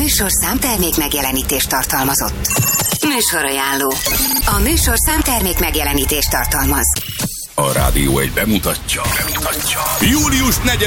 műsorszám termék megjelenítést tartalmazott. Műsorajánló. A műsorszám termék megjelenítést tartalmaz. A Rádió 1 bemutatja. Július 4